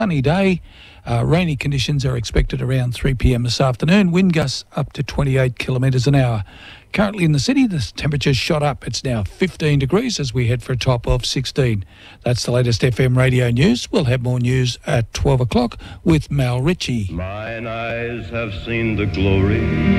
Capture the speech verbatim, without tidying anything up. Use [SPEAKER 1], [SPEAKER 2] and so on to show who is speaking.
[SPEAKER 1] Sunny day. Uh, rainy conditions are expected around three p m this afternoon. Wind gusts up to twenty-eight kilometres an hour. Currently in the city, the temperature's shot up. It's now fifteen degrees as we head for a top of sixteen. That's the latest F M radio news. We'll have more news at twelve o'clock with Mal Ritchie.
[SPEAKER 2] Mine eyes have seen the glory